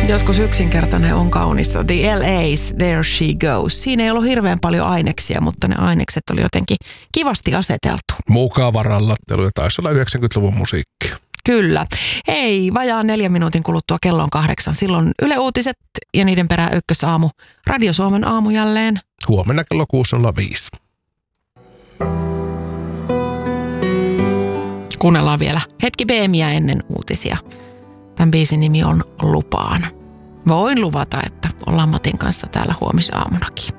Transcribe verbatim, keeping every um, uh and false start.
Joskus yksinkertainen on kaunista. The L A's, There She Goes. Siinä ei ollut hirveän paljon aineksia, mutta ne ainekset oli jotenkin kivasti aseteltu. Mukava rallattelu ja taisi olla yhdeksänkymmentäluvun musiikkia. Kyllä. Ei, vajaan neljän minuutin kuluttua kello on kahdeksan. Silloin Yle Uutiset ja niiden perään ykkösaamu. Radio Suomen aamu jälleen. Huomenna kello kuusi nolla viisi. Kuunnellaan vielä hetki beemiä ennen uutisia. Tämän biisin nimi on Lupaan. Voin luvata, että ollaan Matin kanssa täällä huomisaamunakin.